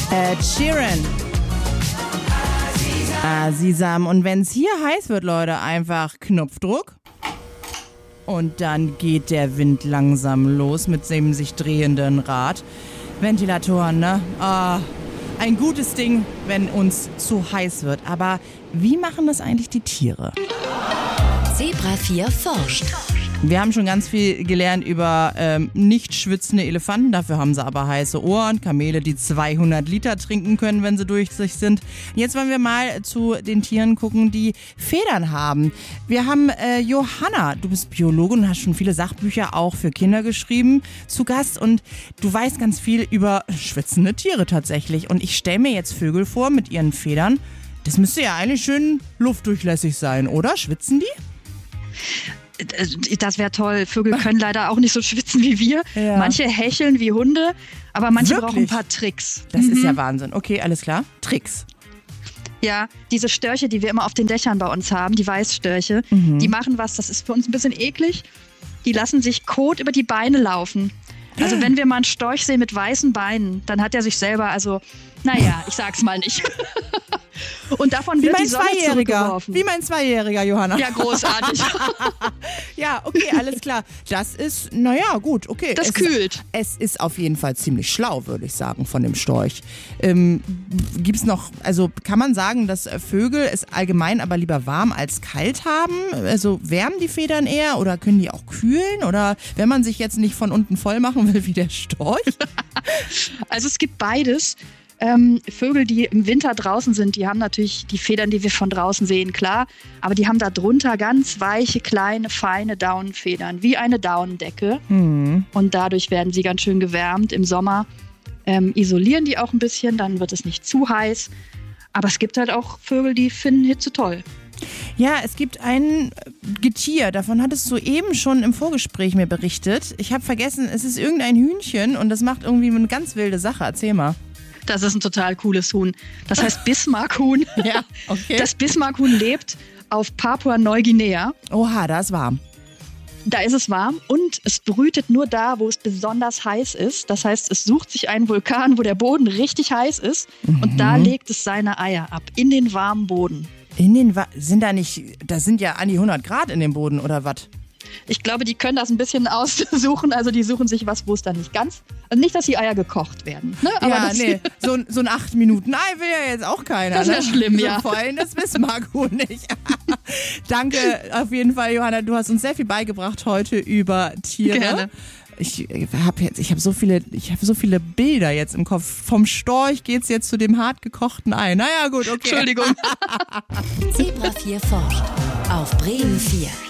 Sheeran. Sisam. Und wenn es hier heiß wird, Leute, einfach Knopfdruck. Und dann geht der Wind langsam los mit dem sich drehenden Rad. Ventilatoren, ne? Ein gutes Ding, wenn uns zu heiß wird. Aber wie machen das eigentlich die Tiere? Zebra 4 forscht. Wir haben schon ganz viel gelernt über nicht schwitzende Elefanten, dafür haben sie aber heiße Ohren, Kamele, die 200 Liter trinken können, wenn sie durch sich sind. Jetzt wollen wir mal zu den Tieren gucken, die Federn haben. Wir haben Johanna, du bist Biologin und hast schon viele Sachbücher auch für Kinder geschrieben, zu Gast und du weißt ganz viel über schwitzende Tiere tatsächlich. Und ich stelle mir jetzt Vögel vor mit ihren Federn. Das müsste ja eigentlich schön luftdurchlässig sein, oder? Schwitzen die? Das wäre toll. Vögel können leider auch nicht so schwitzen wie wir. Ja. Manche hecheln wie Hunde, aber manche Wirklich? brauchen ein paar Tricks. Das ist ja Wahnsinn. Okay, alles klar. Tricks. Ja, diese Störche, die wir immer auf den Dächern bei uns haben, die Weißstörche, die machen was, das ist für uns ein bisschen eklig. Die lassen sich Kot über die Beine laufen. Also wenn wir mal einen Storch sehen mit weißen Beinen, dann hat er sich selber, naja, ich sag's mal nicht. Und davon wird die Sonne zurückgeworfen. Wie mein Zweijähriger, Johanna. Ja, großartig. Ja, okay, alles klar. Das ist, naja, gut, okay. Das kühlt. Es ist auf jeden Fall ziemlich schlau, würde ich sagen, von dem Storch. Gibt's noch, also kann man sagen, dass Vögel es allgemein aber lieber warm als kalt haben? Also wärmen die Federn eher oder können die auch kühlen? Oder wenn man sich jetzt nicht von unten voll machen will wie der Storch? Also es gibt beides. Vögel, die im Winter draußen sind, die haben natürlich die Federn, die wir von draußen sehen, klar. Aber die haben da drunter ganz weiche, kleine, feine Daunenfedern, wie eine Daunendecke. Und dadurch werden sie ganz schön gewärmt. Im Sommer isolieren die auch ein bisschen, dann wird es nicht zu heiß. Aber es gibt halt auch Vögel, die finden Hitze toll. Ja, es gibt ein Getier, davon hattest du eben schon im Vorgespräch mir berichtet. Ich habe vergessen, es ist irgendein Hühnchen und das macht irgendwie eine ganz wilde Sache. Erzähl mal. Das ist ein total cooles Huhn. Das heißt Bismarckhuhn. Ja, okay. Das Bismarckhuhn lebt auf Papua-Neuguinea. Oha, da ist warm. Da ist es warm und es brütet nur da, wo es besonders heiß ist. Das heißt, es sucht sich einen Vulkan, wo der Boden richtig heiß ist und da legt es seine Eier ab, in den warmen Boden. Da sind ja an die 100 Grad in dem Boden oder was? Ich glaube, die können das ein bisschen aussuchen. Also die suchen sich was, wo es dann nicht ganz... Also nicht, dass die Eier gekocht werden. Ne? Aber ja, nee. So ein 8 Minuten Ei will ja jetzt auch keiner. Das wäre schlimm, ja. Vor allem das Bismarckhuhn nicht. Danke auf jeden Fall, Johanna. Du hast uns sehr viel beigebracht heute über Tiere. Gerne. Ich habe so viele Bilder jetzt im Kopf. Vom Storch geht's jetzt zu dem hart gekochten Ei. Naja, gut, okay. Entschuldigung. Zebra 4 forscht auf Bremen 4.